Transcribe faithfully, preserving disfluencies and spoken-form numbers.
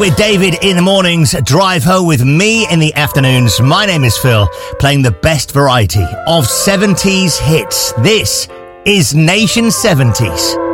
With David in the mornings, Drive Home with me in the afternoons. My name is Phil, playing the best variety of seventies hits. This is Nation seventies.